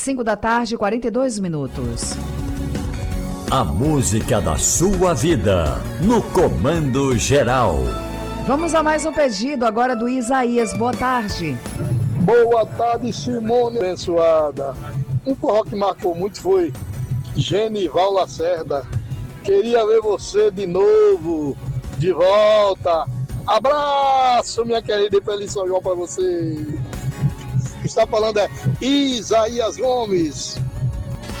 5 da tarde, 42 minutos. A música da sua vida, no Comando Geral. Vamos a mais um pedido agora do Isaías. Boa tarde. Boa tarde, Simone abençoada. Um forró que marcou muito foi Genival Lacerda. Queria ver você de novo, de volta. Abraço, minha querida, e feliz São João para você. O que está falando é Isaías Gomes.